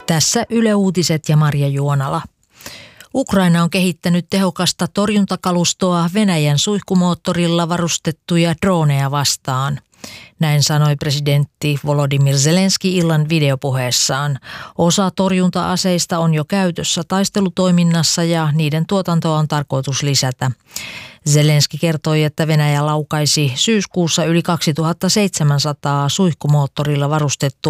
Tässä Yle Uutiset ja Marja Juonala. Ukraina on kehittänyt tehokasta torjuntakalustoa Venäjän suihkumoottorilla varustettuja droneja vastaan. Näin sanoi presidentti Volodymyr Zelenski illan videopuheessaan. Osa torjunta-aseista on jo käytössä taistelutoiminnassa ja niiden tuotantoa on tarkoitus lisätä. Zelenski kertoi, että Venäjä laukaisi syyskuussa yli 2700 suihkumoottorilla varustettua